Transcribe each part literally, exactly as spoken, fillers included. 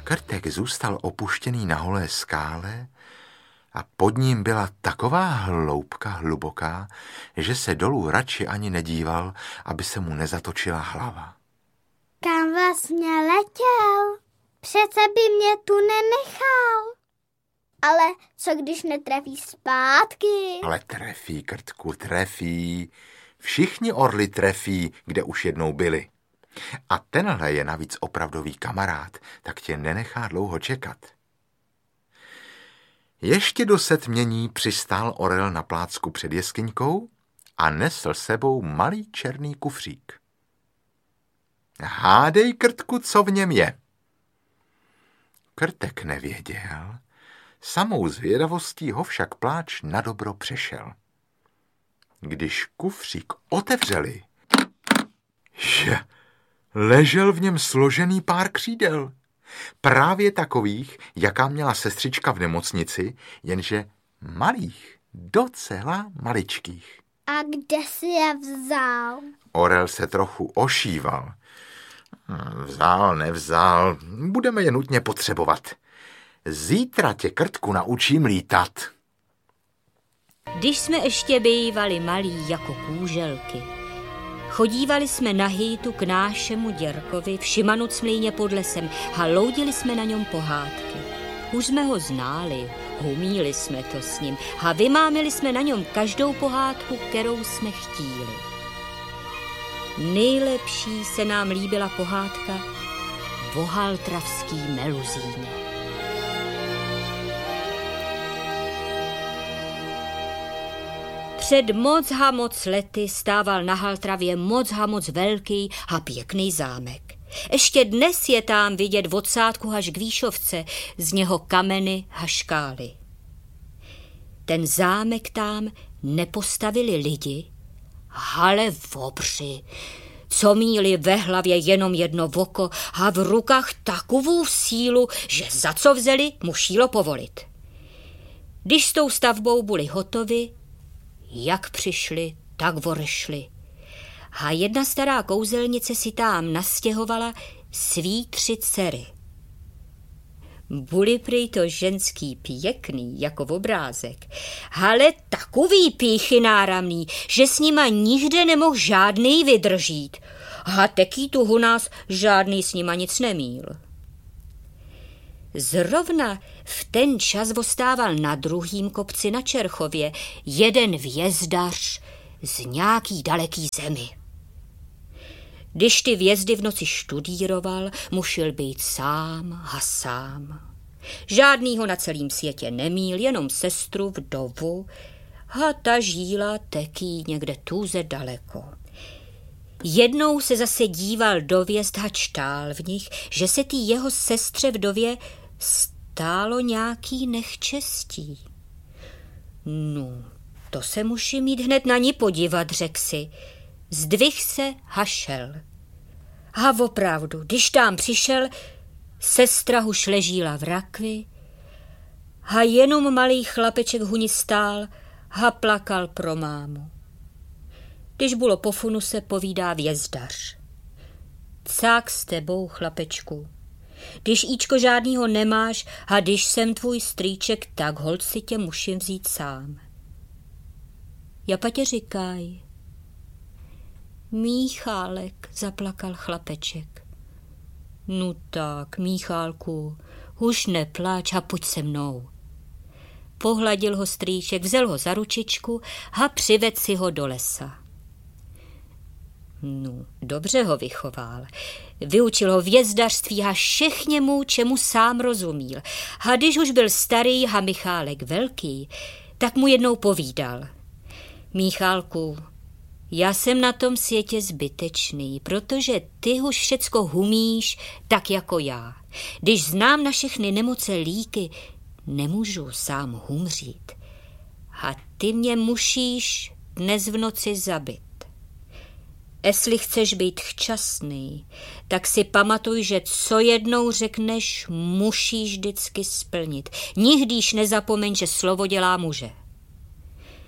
Krtek zůstal opuštěný na holé skále a pod ním byla taková hloubka hluboká, že se dolů radši ani nedíval, aby se mu nezatočila hlava. Kam vlastně letěl? Přece by mě tu nenechal. Ale co když netrefí zpátky? Ale trefí, Krtku, trefí. Všichni orly trefí, kde už jednou byli. A tenhle je navíc opravdový kamarád, tak tě nenechá dlouho čekat. Ještě do setmění přistál orel na plácku před jeskyňkou a nesl sebou malý černý kufřík. Hádej, Krtku, co v něm je. Krtek nevěděl, samou zvědavostí ho však pláč nadobro přešel. Když kufřík otevřeli, že ležel v něm složený pár křídel. Právě takových, jaká měla sestřička v nemocnici, jenže malých, docela maličkých. A kde si je vzal? Orel se trochu ošíval. Vzal, nevzal, budeme je nutně potřebovat. Zítra tě, Krtku, naučím lítat. Když jsme ještě bývali malí jako kůželky, chodívali jsme na hejtu k nášemu děrkovi v Šimanucmlýně pod lesem a loudili jsme na něm pohádky. Už jsme ho ználi, humíli jsme to s ním a vymámili jsme na něm každou pohádku, kterou jsme chtíli. Nejlepší se nám líbila pohádka o haltravský meluzíně. Před moc ha moc lety stával na Haltravě moc ha moc velký a pěkný zámek. Ještě dnes je tam vidět od Sádku až k Výšovce, z něho kameny a škály. Ten zámek tam nepostavili lidi, ale vobři, co míli ve hlavě jenom jedno voko a v rukách takovou sílu, že za co vzeli, mu šílo povolit. Když s tou stavbou byli hotovi, jak přišli, tak vorešli. A jedna stará kouzelnice si tam nastěhovala svý tři dcery. Byli prý to ženský pěkný, jako v obrázek, ale takový pýchy náramný, že s nima nikde nemohl žádný vydržít. A teký tu u nás žádný s nima nic nemíl. Zrovna v ten čas vostával na druhým kopci na Čerchově jeden vězdař z nějaký daleký zemi. Když ty vězdy v noci študíroval, musel být sám a sám. Žádnýho na celém světě nemíl, jenom sestru vdovu a ta žíla teký někde tuze daleko. Jednou se zase díval do vězd a čtál v nich, že se tý jeho sestře vdově stálo nějaký nechčestí. No, to se musím jít hned na ní podívat, řek si. Zdvih se a šel. A opravdu, když tam přišel, sestra už ležíla v rakvi a jenom malý chlapeček huni stál a plakal pro mámu. Když bylo po funuse, povídá vězdař. Cák s tebou, chlapečku. Když Íčko žádnýho nemáš a když jsem tvůj strýček, tak holt si tě musím vzít sám. Japatě říkaj. Míchálek, zaplakal chlapeček. No tak, Míchálku, už neplač a pojď se mnou. Pohladil ho strýček, vzal ho za ručičku a přived si ho do lesa. No, dobře ho vychoval. Vyučil ho vězdařství a všechněmu, čemu sám rozumíl. A když už byl starý a Michálek velký, tak mu jednou povídal. Míchálku, já jsem na tom světě zbytečný, protože ty už všecko humíš tak jako já. Když znám na všechny nemoce líky, nemůžu sám humřít. A ty mě musíš dnes v noci zabit. Jestli chceš být šťastný, tak si pamatuj, že co jednou řekneš, musíš vždycky splnit. Nikdyž nezapomeň, že slovo dělá muže.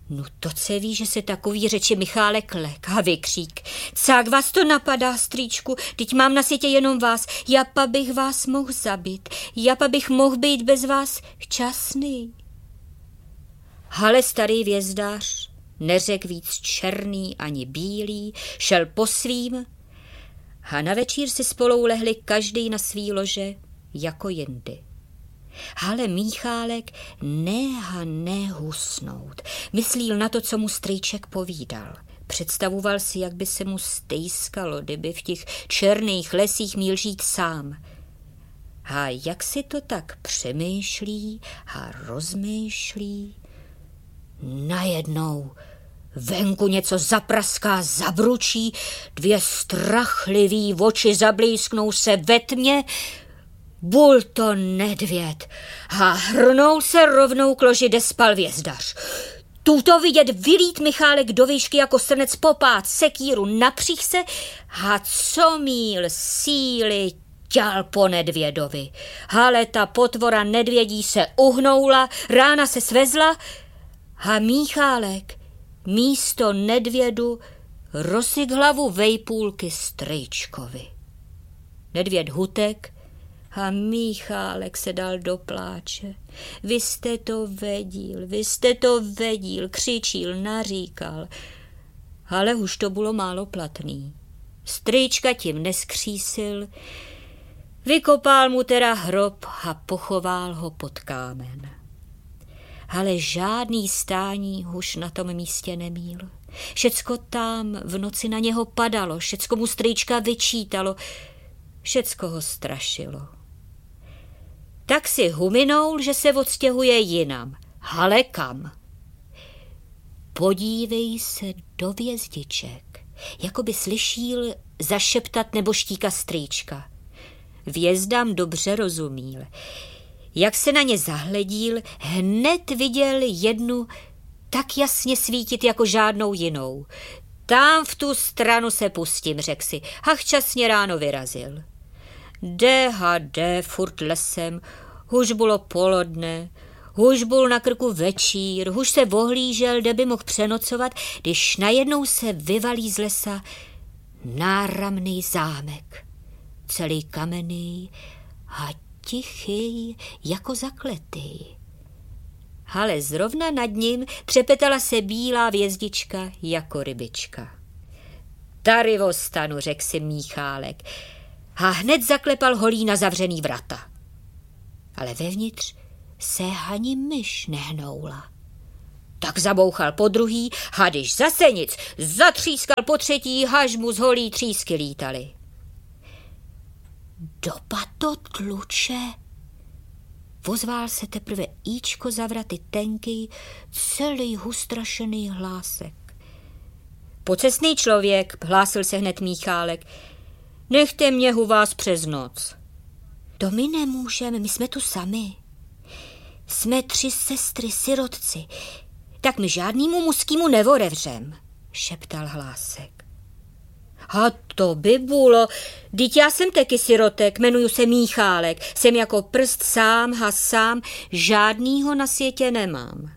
No to se ví, že se takový řeči Michálek lek a vykřík. Cák vás to napadá, strýčku, teď mám na světě jenom vás, japa bych vás mohl zabít, japa bych mohl být bez vás šťastný. Ale starý vězdář neřek víc černý ani bílý, šel po svým a na večír si spolu lehli každý na svý lože jako jindy. Ale Míchálek neha nehusnout. Myslíl na to, co mu strýček povídal. Představoval si, jak by se mu stejskalo, kdyby v těch černých lesích měl žít sám. A jak si to tak přemýšlí a rozmýšlí, najednou venku něco zapraská, zabručí, dvě strachlivý oči zablísknou se ve tmě. Bul to nedvěd a hrnul se rovnou k loži, kde spal vězdař. Tuto vidět vylít Michálek do výšky jako srnec popát sekíru napřích se a co míl síly ťal po nedvědovi. Ale ta potvora nedvědí se uhnoula, rána se svezla a Míchálek místo nedvědu rozsyk hlavu vejpůlky strýčkovi. Nedvěd hutek a Míchálek se dal do pláče. Vy jste to vedíl, vy jste to vedíl, křičíl, naříkal. Ale už to bylo málo platný. Strýčka tím neskřísil, vykopál mu teda hrob a pochoval ho pod kámen. Ale žádný stání už na tom místě nemíl. Všecko tam v noci na něho padalo, všecko mu strýčka vyčítalo, všecko ho strašilo. Tak si huminoul, že se odstěhuje jinam. Ale kam? Podívej se do vězdiček, jako by slyšíl zašeptat nebo štíka strýčka. Vězdám dobře rozumíl. Jak se na ně zahledíl, hned viděl jednu tak jasně svítit jako žádnou jinou. Tam v tu stranu se pustím, řek si, a včasně ráno vyrazil. Jde a jde furt lesem, huž bylo polodne, huž byl na krku večír, huž se ohlížel, kde by mohl přenocovat, když najednou se vyvalí z lesa náramný zámek, celý kamenný a tichý jako zakletý. Ale zrovna nad ním třepetala se bílá vězdička jako rybička. Tady ostanu, řekl si Míchálek, a hned zaklepal holí na zavřený vrata. Ale vevnitř se ani myš nehnoula. Tak zabouchal po druhý a když zase nic, zatřískal po třetí, až mu z holí třísky lítaly. Doba to tluče. Vozval se teprve íčko za vraty tenký, celý hustrašený hlásek. Pocestný člověk, hlásil se hned Míchálek, nechte mě u vás přes noc. To my nemůžeme, my jsme tu sami. Jsme tři sestry, sirotci, tak my žádnému mužskému nevorevřem, šeptal hlásek. A to by bylo, vždyť já jsem taky sirotek, jmenuju se Míchálek, jsem jako prst sám a sám, žádnýho na světě nemám.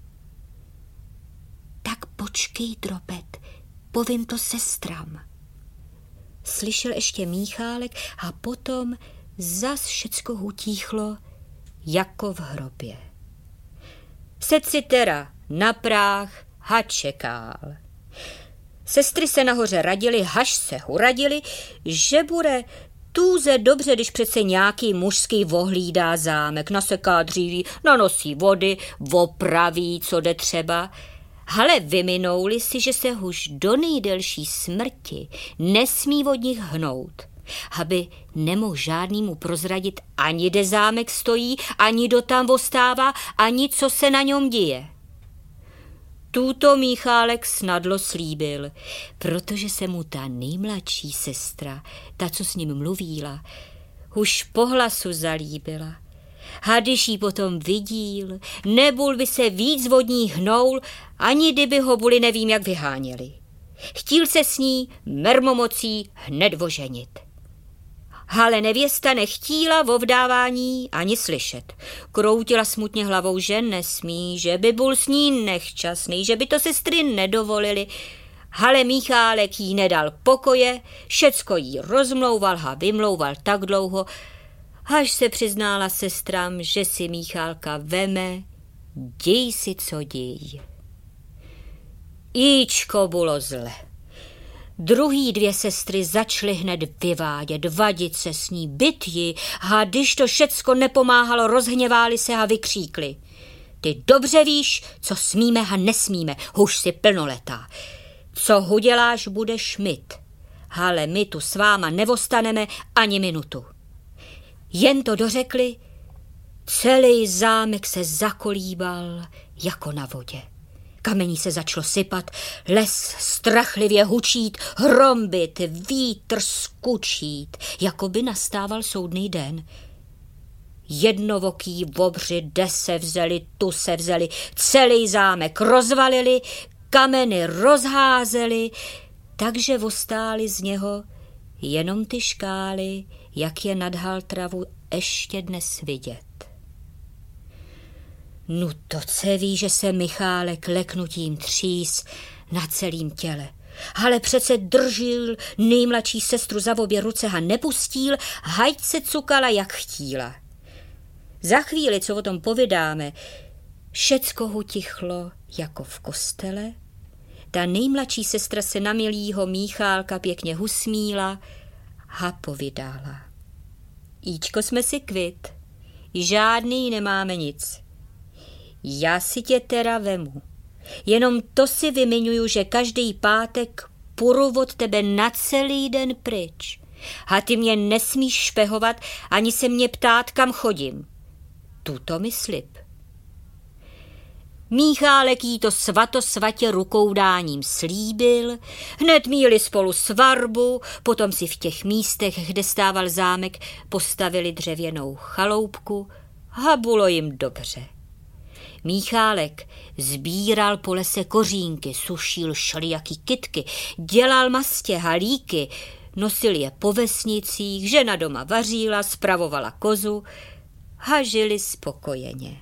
Tak počkej, Drobet, povím to sestram. Slyšel ještě Míchálek a potom zas všecko hutíchlo jako v hrobě. Sedl si teda na práh a čekal. Sestry se nahoře radili, haž se uradili, že bude tůze dobře, když přece nějaký mužský vohlídá zámek, naseká dříví, nanosí vody, opraví, co jde třeba. Ale vyminouli si, že se už do nejdelší smrti nesmí od nich hnout, aby nemohl žádnému prozradit ani kde zámek stojí, ani kdo tam ostává, ani co se na něm děje. Tuto Míchálek snadlo slíbil, protože se mu ta nejmladší sestra, ta, co s ním mluvíla, už po hlasu zalíbila. A když jí potom vidíl, nebul by se víc vodní hnoul, ani kdyby ho buli nevím jak vyháněli. Chtíl se s ní mermomocí hned oženit. ale nevěsta nechtíla o vdávání ani slyšet. Kroutila smutně hlavou, že nesmí, že by byl s ní nechčasný, že by to sestry nedovolili. Ale Michálek jí nedal pokoje, všecko jí rozmlouval a vymlouval tak dlouho, až se přiznála sestrám, že si Michálka veme, děj si, co děj. Jíčko bylo zle. Druhý dvě sestry začaly hned vyvádět, vadit se s ní, byt ji, a když to všecko nepomáhalo, rozhněváli se a vykříkli. Ty dobře víš, co smíme a nesmíme, už si plnoletá. Co uděláš, budeš myt, ale my tu s váma nevostaneme ani minutu. Jen to dořekli, celý zámek se zakolíbal jako na vodě. Kamení se začalo sypat, les strachlivě hučít, hrombit, vítr skučít, jako by nastával soudný den. Jednovoký bobři de se vzali, tu se vzali, celý zámek rozvalili, kameny rozházeli, takže ostály z něho jenom ty škály, jak je nad Haltravu ještě dnes vidět. No to se ví, že se Michálek leknutím třís na celým těle. Ale přece držil nejmladší sestru za obě ruce a nepustil, hajď se cukala, jak chtíla. Za chvíli, co o tom povídáme, všecko utichlo jako v kostele. Ta nejmladší sestra se na milýho Michálka pěkně husmíla a povídala. Jíčko, jsme si kvit, žádný nemáme nic. Já si tě teda vemu. Jenom to si vymiňuju, že každý pátek půjdu od tebe na celý den pryč. A ty mě nesmíš špehovat, ani se mě ptát, kam chodím. Tuto mi slib. Michálek jí to svatosvatě rukoudáním slíbil, hned měli spolu svatbu, potom si v těch místech, kde stával zámek, postavili dřevěnou chaloupku a bylo jim dobře. Michálek sbíral po lese kořínky, sušil šlijaký kytky, dělal mastě halíky, nosil je po vesnicích, žena doma vaříla, spravovala kozu a žili spokojeně.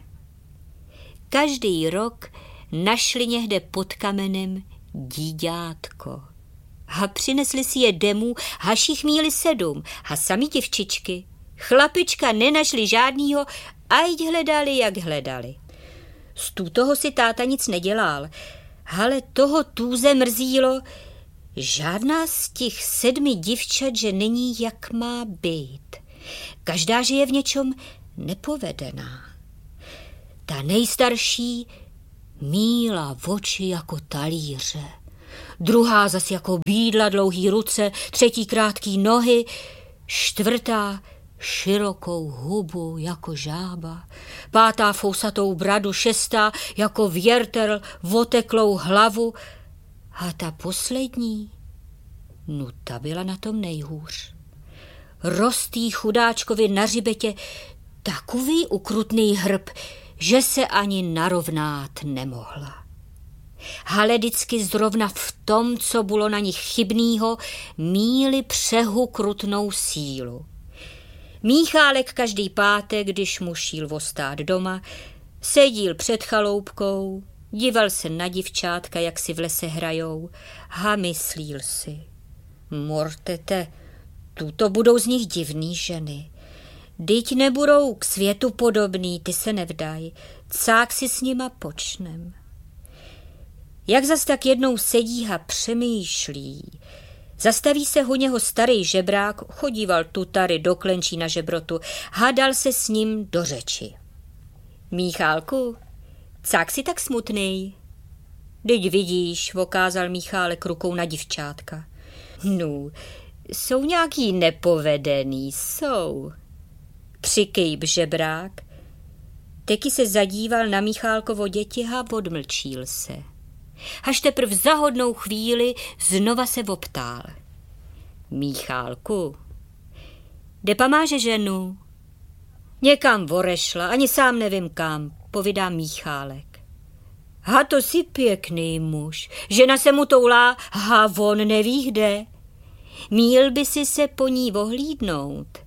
Každý rok našli někde pod kamenem díďátko a přinesli si je demů, haž jich měli sedm a sami děvčičky. Chlapička nenašli žádnýho, a jít hledali, jak hledali. Z toho si táta nic nedělal, ale toho tůze mrzílo, žádná z těch sedmi divčat, že není, jak má být. Každá, že je v něčem nepovedená. Ta nejstarší míla v oči jako talíře, druhá zas jako bídla dlouhý ruce, třetí krátký nohy, čtvrtá širokou hubu jako žába, pátá fousatou bradu, šestá jako věrtr oteklou hlavu a ta poslední, no ta byla na tom nejhůř. Rostý chudáčkovi na hřbetě takový ukrutný hrb, že se ani narovnát nemohla. Ale vždycky zrovna v tom, co bylo na nich chybnýho, míli přehukrutnou sílu. Michálek každý pátek, když mu šíl ostát doma, sedíl před chaloupkou, díval se na divčátka, jak si v lese hrajou, a myslíl si, mortete, tuto budou z nich divný ženy. Dyť nebudou k světu podobný, ty se nevdaj, cák si s nima počnem. Jak zas tak jednou sedí a přemýšlí, zastaví se u něho starý žebrák, chodíval tutary do klenčí na žebrotu, hádal se s ním do řeči. Michálku, cák si tak smutnej? Dyť vidíš, okázal Michálek rukou na divčátka. No, jsou nějaký nepovedený, jsou. Přikejb žebrák. Teky se zadíval na Michálkovo děti a odmlčíl se. Až teprv za hodnou chvíli znova se optál. Michálku, kde pa máže ženu? Někam vorešla, ani sám nevím kam, povídá Michálek. A to si pěkný muž, žena se mu toulá, a on neví kde. Míl by si se po ní ohlídnout.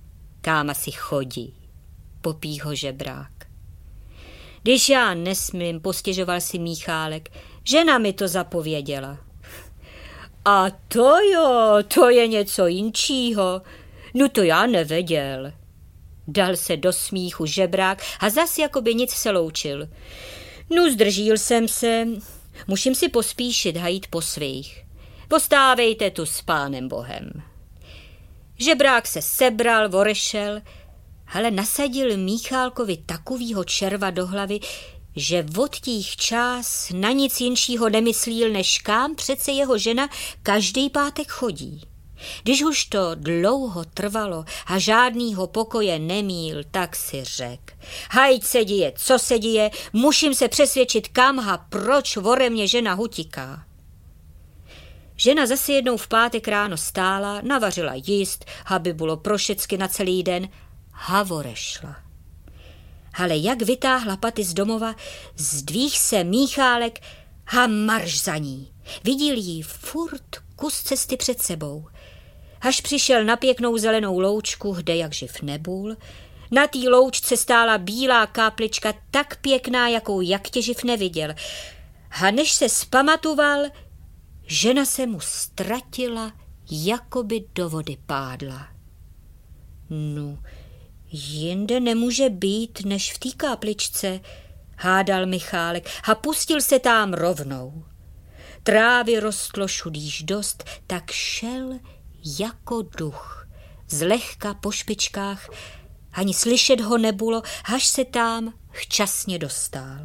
Kam asi chodí, popí ho žebrák. Když já nesmím, postěžoval si Míchálek, žena mi to zapověděla. A to jo, to je něco jinčího, no to já nevěděl. Dal se do smíchu žebrák a zas jakoby nic se loučil. No zdržil jsem se, musím si pospíšit a jít po svých. Postávejte tu s pánem Bohem. Žebrák se sebral, vorešel, ale nasadil Míchálkovi takovýho červa do hlavy, že od těch čas na nic jinšího nemyslíl, než kam přece jeho žena každý pátek chodí. Když už to dlouho trvalo a žádnýho pokoje nemíl, tak si řek. Hajď se děje, co se děje, musím se přesvědčit kam a proč vore mě žena hutiká. Žena zase jednou v pátek ráno stála, navařila jíst, aby bylo prošecky na celý den, havore šla. Ale jak vytáhla paty z domova, zdvíh se Míchálek a marš za ní. Viděl jí furt kus cesty před sebou. Až přišel na pěknou zelenou loučku, kde jak živ nebůl, na té loučce stála bílá káplička tak pěkná, jakou jak tě živ neviděl. A než se zpamatoval, žena se mu ztratila, jako by do vody pádla. No, jinde nemůže být, než v té kápličce, hádal Michálek a pustil se tam rovnou. Trávy rostlo šudíž dost, tak šel jako duch, zlehka po špičkách, ani slyšet ho nebylo, až se tam včasně dostal.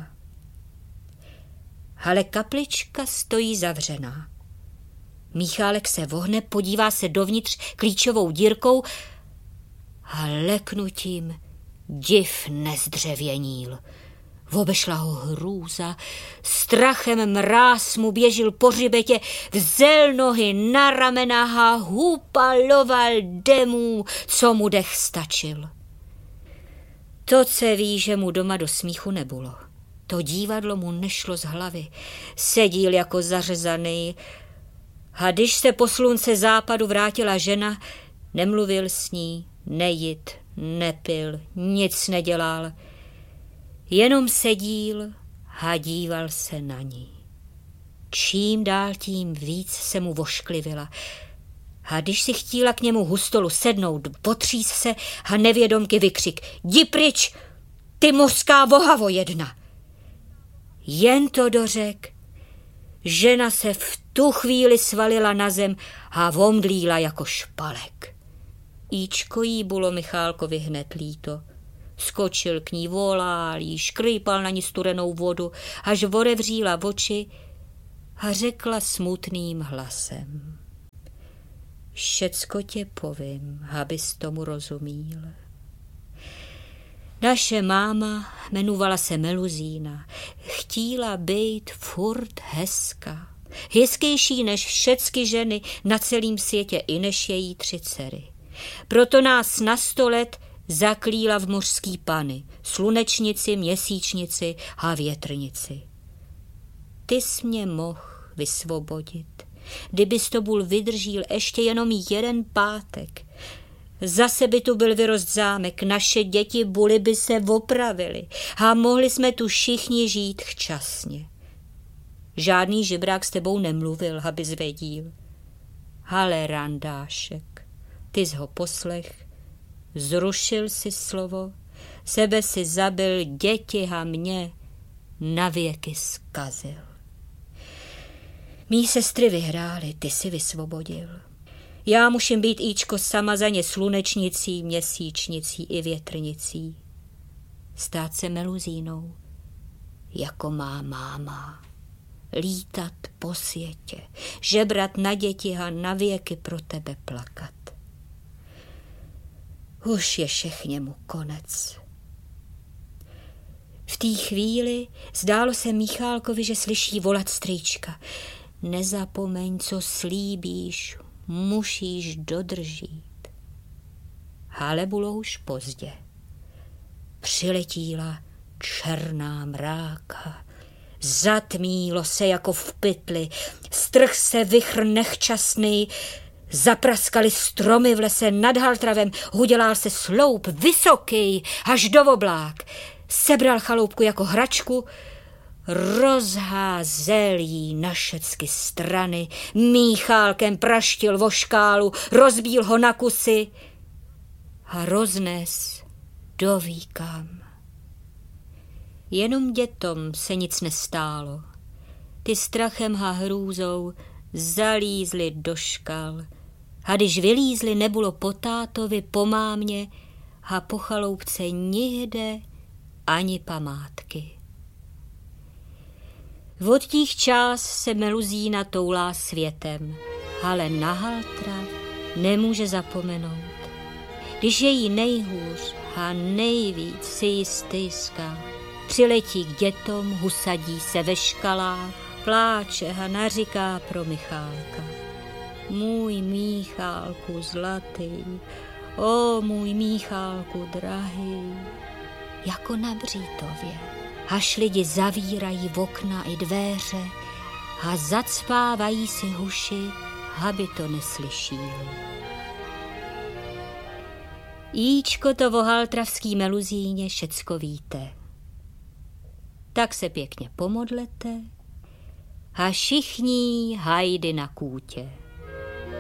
Ale kaplička stojí zavřená. Míchálek se vohne, podívá se dovnitř klíčovou dírkou a leknutím div nezdřevěnil. Obešla ho hrůza, strachem mráz mu běžil po hřbetě, vzel nohy na ramena a hupaloval demů, co mu dech stačil. To se ví, že mu doma do smíchu nebylo. To dívadlo mu nešlo z hlavy. Sedíl jako zařezaný a když se po slunce západu vrátila žena, nemluvil s ní, nejit, nepil, nic nedělal. Jenom sedíl a díval se na ní. Čím dál tím víc se mu vošklivila. A když si chtíla k němu hustolu sednout, potřís se a nevědomky vykřik. Jdi pryč, ty mořská vohavo jedna. Jen to dořek. Žena se v tu chvíli svalila na zem a omdlíla jako špalek. Íčko jí bylo Michálkovi hned líto. Skočil k ní, volál jí, škrýpal na ní studenou vodu, až otevřela oči a řekla smutným hlasem. Všecko tě povím, abys tomu rozumíl. Naše máma jmenovala se Meluzína. Chtíla být furt hezká. Hezkejší než všecky ženy na celém světě i než její tři dcery. Proto nás na sto let zaklíla v mořský pany, slunečnici, měsíčnici a větrnici. Ty jsi mě mohl vysvobodit, kdybys to byl vydržíl ještě jenom jeden pátek. Zase by tu byl vyrost zámek, naše děti buly by se opravily a mohli jsme tu všichni žít včasně. Žádný žebrák s tebou nemluvil, aby zvěděl. Ale randášek, ty jsi ho poslech, zrušil si slovo, sebe si zabil, děti a mě navěky zkazil. Mí sestry vyhrály, ty si vysvobodil. Já musím být, Íčko, sama za ně slunečnicí, měsíčnicí i větrnicí. Stát se Meluzínou, jako má máma. Lítat po světě, žebrat na děti a na věky pro tebe plakat. Už je všechněmu konec. V té chvíli zdálo se Michálkovi, že slyší volat strýčka. Nezapomeň, co slíbíš, musíš dodržít. Ale bylo už pozdě. Přiletíla černá mráka. Zatmílo se jako v pytli, strh se vichr nechčasný, Zapraskali stromy v lese nad Haltravem, udělal se sloup vysoký až do oblák. Sebral chaloupku jako hračku, rozházel jí na všecky strany, míchálkem praštil vo škálu, rozbíl ho na kusy a roznes doví kam. Jenom dětom se nic nestálo. Ty strachem a hrůzou zalízli do škal. A když vylízli, nebylo po tátovi, po mámě a po chaloupce nikde ani památky. Od těch čas se Meluzína toulá světem, ale na Haltrav nemůže zapomenout. Když je jí nejhůř a nejvíc si jí stýská, přiletí k dětom, husadí se ve škalách, pláče a naříká pro Michálka. Můj Míchálku zlatý, o můj Míchálku drahý, jako na Břítově. Až lidi zavírají v okna i dvéře a zacpávají si huši, aby to neslyšíli. Jíčko to o haltravský Meluzíně všecko víte. Tak se pěkně pomodlete a všichni hajdy na kůtě.